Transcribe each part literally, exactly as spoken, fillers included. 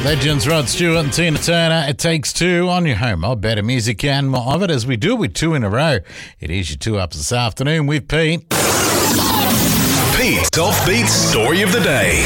Legends Rod Stewart and Tina Turner. It Takes Two on your home of better music and more of it as we do with two in a row. It is your two ups this afternoon with Pete. Pete's Offbeat Story of the Day.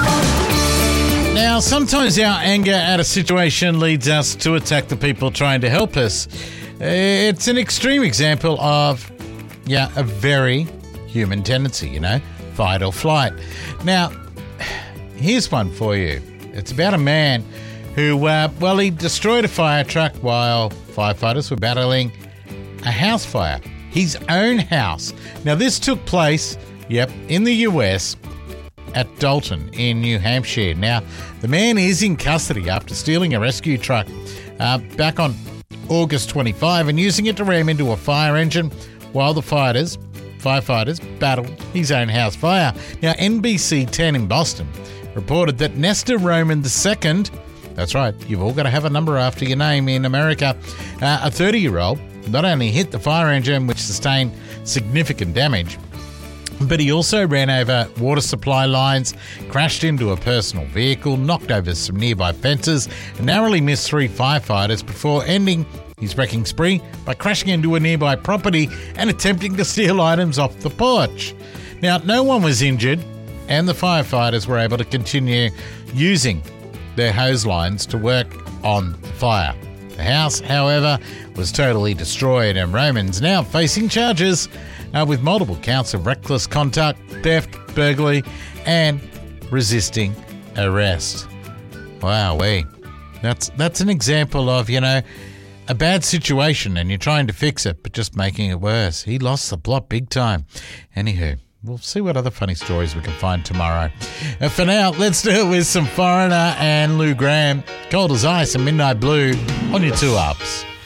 Now, sometimes our anger at a situation leads us to attack the people trying to help us. It's an extreme example of, yeah, a very human tendency, you know, fight or flight. Now, here's one for you. It's about a man who, uh, well, he destroyed a fire truck while firefighters were battling a house fire. His own house. Now, this took place, yep, in the U S at Dalton in New Hampshire. Now, the man is in custody after stealing a rescue truck uh, back on August twenty-fifth and using it to ram into a fire engine while the fighters, firefighters battled his own house fire. Now, N B C ten in Boston reported that Nestor Roman the Second, that's right, you've all got to have a number after your name in America, uh, a thirty-year-old, not only hit the fire engine, which sustained significant damage, but he also ran over water supply lines, crashed into a personal vehicle, knocked over some nearby fences, and narrowly missed three firefighters before ending his wrecking spree by crashing into a nearby property and attempting to steal items off the porch. Now, no one was injured, and the firefighters were able to continue using their hose lines to work on the fire. The house, however, was totally destroyed, and Roman's now facing charges uh, with multiple counts of reckless conduct, theft, burglary, and resisting arrest. Wowee. That's, that's an example of, you know, a bad situation and you're trying to fix it, but just making it worse. He lost the plot big time. Anywho, we'll see what other funny stories we can find tomorrow. And for now, let's do it with some Foreigner and Lou Gramm. Cold as Ice and Midnight Blue on your two ups.